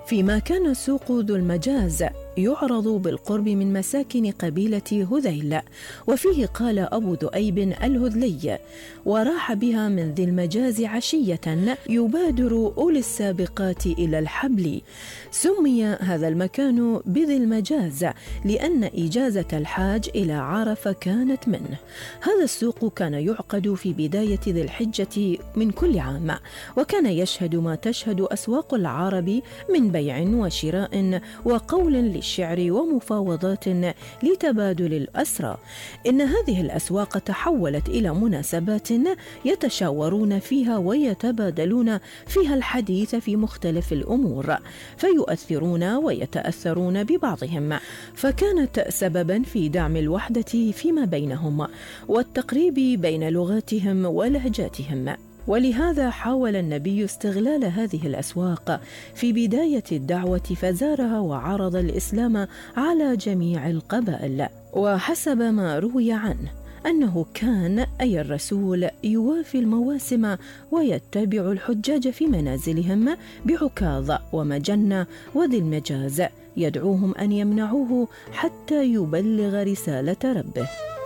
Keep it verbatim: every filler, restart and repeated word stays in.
فيما كان سوق ذو المجاز يعرض بالقرب من مساكن قبيلة هذيل، وفيه قال أبو ذؤيب الهذلي: وراح بها من ذي المجاز عشية يبادر أولي السابقات إلى الحبل. سمي هذا المكان بذي المجاز لأن إجازة الحاج إلى عرفة كانت منه. هذا السوق كان يعقد في بداية ذي الحجة من كل عام، وكان يشهد ما تشهد أسواق العرب من بيع وشراء وقول للشعر ومفاوضات لتبادل الأسرى. إن هذه الأسواق تحولت إلى مناسبات يتشاورون فيها ويتبادلون فيها الحديث في مختلف الأمور، فيؤثرون ويتأثرون ببعضهم، فكانت سببا في دعم الوحدة فيما بينهم والتقريب بين لغاتهم ولهجاتهم. ولهذا حاول النبي استغلال هذه الأسواق في بداية الدعوة، فزارها وعرض الإسلام على جميع القبائل. وحسب ما روي عنه أنه كان أي الرسول يوافي المواسم ويتبع الحجاج في منازلهم بعكاظ ومجنة وذي المجاز، يدعوهم أن يمنعوه حتى يبلغ رسالة ربه.